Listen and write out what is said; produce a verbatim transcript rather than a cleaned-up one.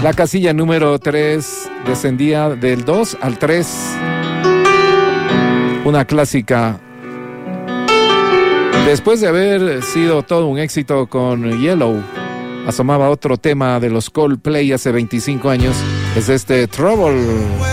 La casilla número tres descendía del dos al tres. Una clásica. Después de haber sido todo un éxito con Yellow, asomaba otro tema de los Coldplay hace veinticinco años. Es este Trouble.